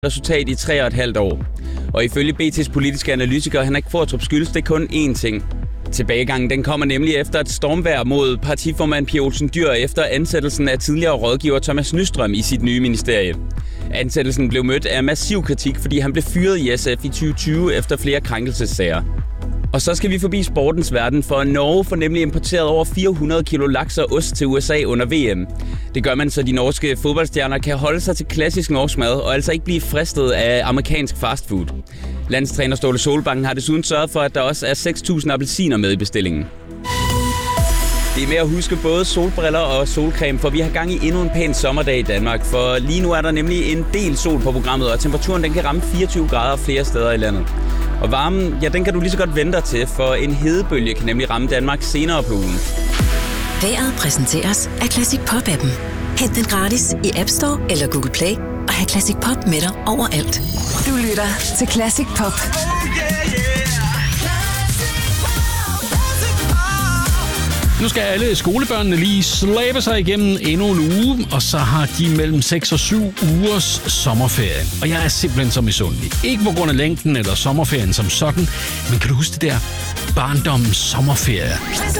resultat i 3,5 år. Og ifølge BT's politiske analytiker Henrik Qvortrup skyldes det kun én ting. Tilbagegangen den kommer nemlig efter et stormvejr mod partiformand Pia Olsen Dyhr efter ansættelsen af tidligere rådgiver Thomas Nystrøm i sit nye ministerie. Ansættelsen blev mødt af massiv kritik, fordi han blev fyret i SF i 2020 efter flere krænkelsessager. Og så skal vi forbi sportens verden, for Norge får nemlig importeret over 400 kilo laks og ost til USA under VM. Det gør man, så de norske fodboldstjerner kan holde sig til klassisk norsk mad og altså ikke blive fristet af amerikansk fastfood. Landstræner Ståle Solbakken har desuden sørget for, at der også er 6.000 appelsiner med i bestillingen. Det er med at huske både solbriller og solcreme, for vi har gang i endnu en pæn sommerdag i Danmark. For lige nu er der nemlig en del sol på programmet, og temperaturen den kan ramme 24 grader flere steder i landet. Og varmen, ja, den kan du lige så godt vente dig til, for en hedebølge kan nemlig ramme Danmark senere på ugen. Vejret præsenteres af Classic Pop-appen. Hent den gratis i App Store eller Google Play, og have Classic Pop med dig overalt. Du lytter til Classic Pop. Nu skal alle skolebørnene lige slæbe sig igennem endnu en uge, og så har de mellem 6 og 7 ugers sommerferie. Og jeg er simpelthen så misundelig. Ikke på grund af længden eller sommerferien som sådan, men kan du huske det der barndommens sommerferie?